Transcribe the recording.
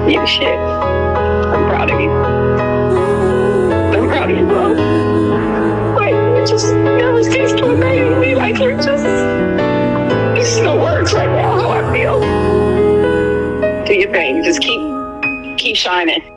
You shit. I'm proud of you. I'm proud of you, bro. Like, this keeps tormenting me. Like, there's no words right now how I feel. Do your thing. Just keep shining.